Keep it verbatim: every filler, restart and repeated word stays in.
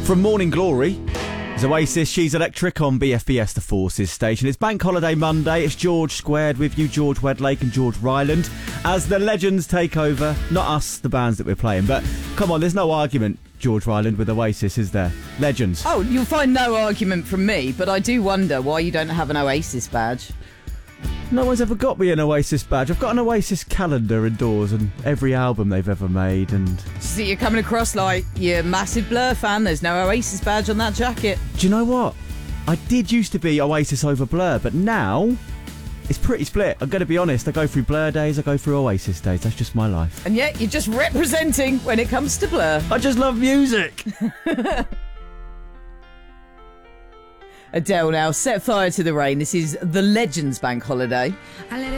From Morning Glory, it's Oasis, She's Electric on B F B S The Forces station. It's Bank Holiday Monday. It's George Squared with you, George Wedlake and George Ryland, as the legends take over. Not us, the bands that we're playing, but come on, there's no argument, George Ryland, with Oasis, is there? Legends. Oh, you'll find no argument from me, but I do wonder why you don't have an Oasis badge. No one's ever got me an Oasis badge. I've got an Oasis calendar indoors and every album they've ever made. And So you're coming across like you're a massive Blur fan. There's no Oasis badge on that jacket. do you know what? I did used to be Oasis over Blur, but now it's pretty split. I'm going to be honest. I go through Blur days, I go through Oasis days. That's just my life. And yet you're just representing when it comes to Blur. I just love music. Adele now, Set Fire to the Rain. This is the Legends Bank Holiday. I